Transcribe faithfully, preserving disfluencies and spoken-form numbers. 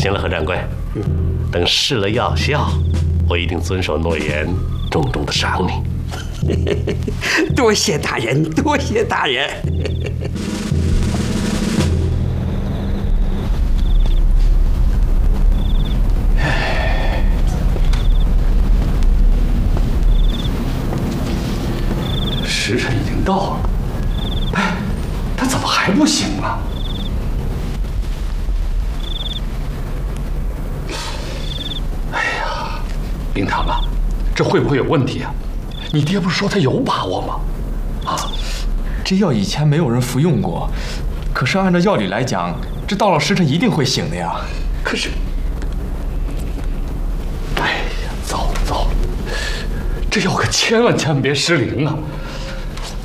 行了，何掌柜，等试了药效，我一定遵守诺言，重重的赏你。 多谢大人，多谢大人。 时辰已经到了，哎，他怎么还不醒啊？哎呀，冰堂啊，这会不会有问题啊？你爹不是说他有把握吗？啊， 这药以前没有人服用过，可是按照药理来讲，这到了时辰一定会醒的呀。 可是，哎呀，糟了糟了，这药可千万千万别失灵啊！